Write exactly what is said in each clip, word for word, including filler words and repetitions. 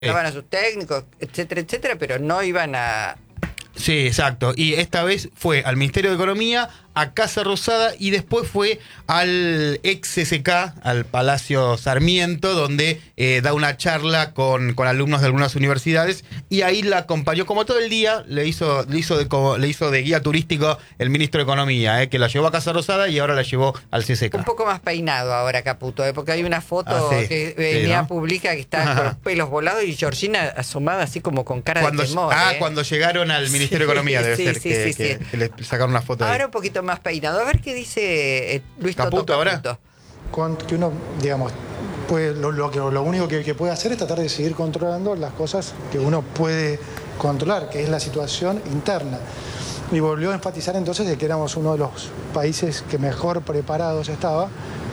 Estaban a sus técnicos, etcétera, etcétera, pero no iban a... Sí, exacto. Y esta vez fue al Ministerio de Economía, a Casa Rosada y después fue al ex C C K, al Palacio Sarmiento, donde eh, da una charla con, con alumnos de algunas universidades y ahí la acompañó como todo el día, le hizo, le hizo, de, como, le hizo de guía turístico el ministro de Economía, eh, que la llevó a Casa Rosada y ahora la llevó al C C K. Un poco más peinado ahora Caputo, eh, porque hay una foto Ah, sí, que sí, venía ¿no? pública que está con los pelos volados y Georgina asomada así como con cara Cuando, de temor. ah, eh. cuando llegaron al Ministerio de Economía, debe sí, ser sí, que, sí, que, sí. que le sacaron una foto de Ahora ahí. un poquito más peinado. A ver qué dice eh, Luis Caputo, Toto ahora. Caputo. Con- que uno, digamos, puede, lo, lo, que- lo único que, que puede hacer es tratar de seguir controlando las cosas que uno puede controlar, que es la situación interna. Y volvió a enfatizar entonces de que éramos uno de los países que mejor preparados estaba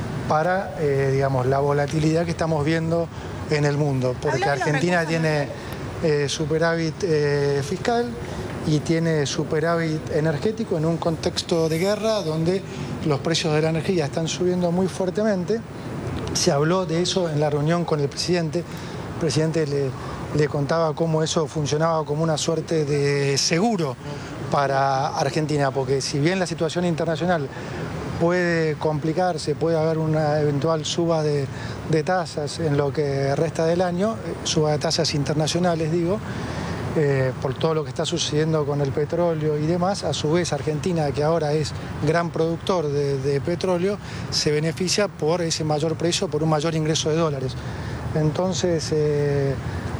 para, eh, digamos, la volatilidad que estamos viendo en el mundo, porque Argentina tiene eh, superávit eh, fiscal y tiene superávit energético en un contexto de guerra donde los precios de la energía están subiendo muy fuertemente. Se habló de eso en la reunión con el presidente. El presidente le, le contaba cómo eso funcionaba como una suerte de seguro para Argentina, porque si bien la situación internacional puede complicarse, puede haber una eventual suba de, de tasas en lo que resta del año, suba de tasas internacionales, digo, eh, por todo lo que está sucediendo con el petróleo y demás. A su vez, Argentina, que ahora es gran productor de, de petróleo, se beneficia por ese mayor precio, por un mayor ingreso de dólares. Entonces, eh,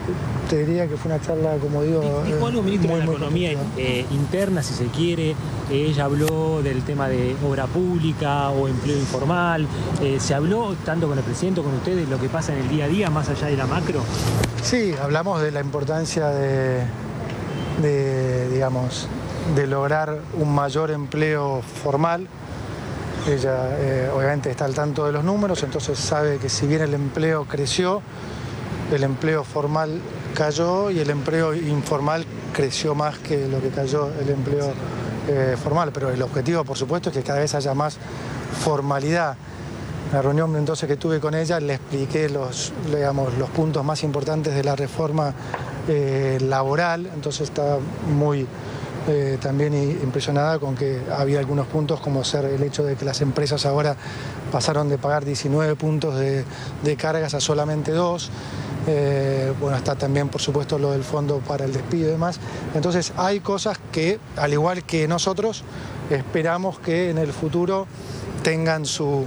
te diría que fue una charla, como digo, Dijo algo, ministro, muy, de la muy economía constructiva. eh, interna, si se quiere. Ella habló del tema de obra pública o empleo informal. Eh, ¿Se habló tanto con el presidente, con ustedes, lo que pasa en el día a día, más allá de la macro? Sí, hablamos de la importancia de, de, digamos, de lograr un mayor empleo formal. Ella eh, obviamente está al tanto de los números, entonces sabe que si bien el empleo creció, el empleo formal cayó y el empleo informal creció más que lo que cayó el empleo eh, formal. Pero el objetivo, por supuesto, es que cada vez haya más formalidad. En la reunión entonces que tuve con ella le expliqué los, digamos, los puntos más importantes de la reforma eh, laboral, entonces estaba muy eh, también impresionada con que había algunos puntos como ser el hecho de que las empresas ahora pasaron de pagar diecinueve puntos de, de cargas a solamente dos. Eh, bueno, está también por supuesto lo del fondo para el despido y demás. Entonces hay cosas que, al igual que nosotros, esperamos que en el futuro tengan su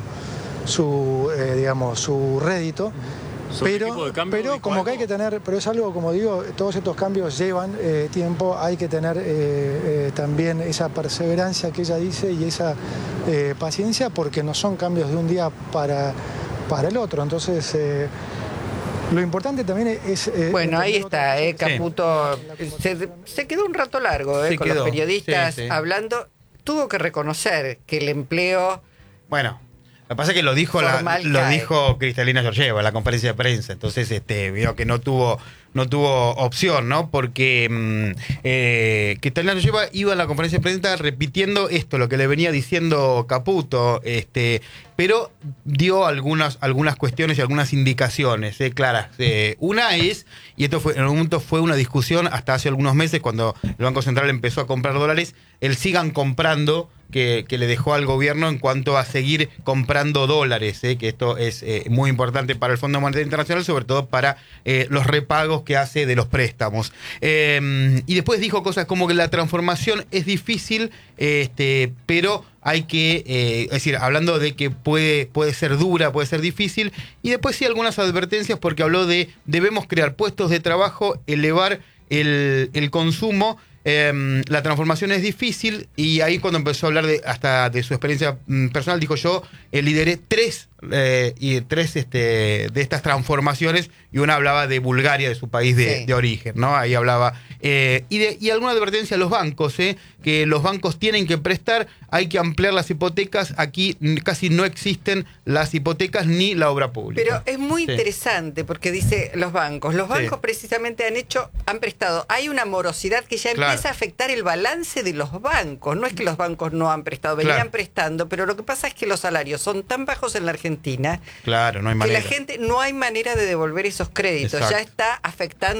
su eh, digamos su rédito, pero, pero como que hay que tener, pero es algo, como digo, todos estos cambios llevan eh, tiempo, hay que tener eh, eh, también esa perseverancia que ella dice y esa eh, paciencia, porque no son cambios de un día para, para el otro. Entonces eh, lo importante también es... Eh, Bueno, ahí entender está, otra eh, cosa. Caputo. Se, se quedó un rato largo eh, Se con quedó, los periodistas sí, sí. hablando. Tuvo que reconocer que el empleo... Bueno, lo que pasa es que lo dijo la, Formal lo cae. dijo Cristalina Georgieva en la conferencia de prensa, entonces este vio que no tuvo no tuvo opción, ¿no? Porque mmm, eh, Cristalina Georgieva iba a la conferencia de prensa repitiendo esto, lo que le venía diciendo Caputo, este, pero dio algunas algunas cuestiones y algunas indicaciones eh, claras. Eh, una es, y esto fue en algún momento fue una discusión hasta hace algunos meses cuando el Banco Central empezó a comprar dólares, el sigan comprando que, que le dejó al gobierno en cuanto a seguir comprando dólares, eh, que esto es eh, muy importante para el Fondo Monetario Internacional, sobre todo para eh, los repagos que hace de los préstamos. Eh, y después dijo cosas como que la transformación es difícil, eh, este, pero hay que, eh, es decir, hablando de que puede, puede ser dura, puede ser difícil, y después sí algunas advertencias porque habló de debemos crear puestos de trabajo, elevar el, el consumo. Eh, la transformación es difícil y ahí cuando empezó a hablar de hasta de su experiencia mm, personal, dijo yo eh, lideré tres eh, y tres este, de estas transformaciones y una hablaba de Bulgaria, de su país de, Sí. de origen, ¿no? Ahí hablaba Eh, y, de, y alguna advertencia a los bancos, ¿eh? Que los bancos tienen que prestar, hay que ampliar las hipotecas. Aquí casi no existen las hipotecas ni la obra pública. Pero es muy Sí. interesante porque dice los bancos. Los bancos Sí. precisamente han hecho, han prestado. Hay una morosidad que ya Claro. empieza a afectar el balance de los bancos. No es que los bancos no han prestado, venían Claro. prestando, pero lo que pasa es que los salarios son tan bajos en la Argentina Claro, no hay que manera. la gente no hay manera de devolver esos créditos. Exacto. Ya está afectando